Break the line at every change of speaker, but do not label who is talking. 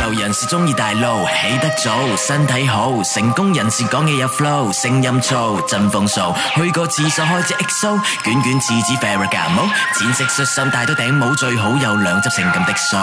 流人士中意大路，起得早，身體好，成功人士講嘢有 flow， 聲音粗，真風騷，去個廁所開隻 XO， 捲捲廁紙 Ferragamo， 淺色恤衫戴到頂帽最好有兩執性感的鬚。